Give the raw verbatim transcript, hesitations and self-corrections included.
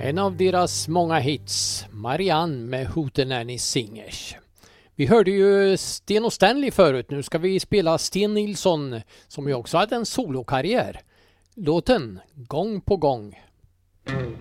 En av deras många hits, Marianne med Hootenanny Singers. Vi hörde ju Sten och Stanley förut, nu ska vi spela Sten Nilsson som ju också hade en solokarriär. Låten Gång på gång.